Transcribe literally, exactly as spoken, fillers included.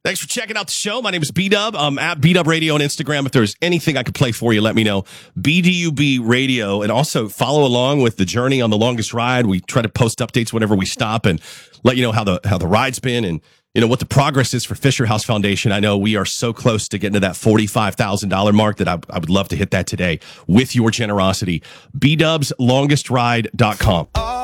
Thanks for checking out the show. My name is B-Dub. I'm at B-Dub Radio on Instagram. If there's anything I could play for you, let me know. B D U B Radio. And also follow along with the journey on the longest ride. We try to post updates whenever we stop and let you know how the how the ride's been and you know what the progress is for Fisher House Foundation. I know we are so close to getting to that forty-five thousand dollars mark that I, I would love to hit that today with your generosity. B Dubs Longest Ride dot com.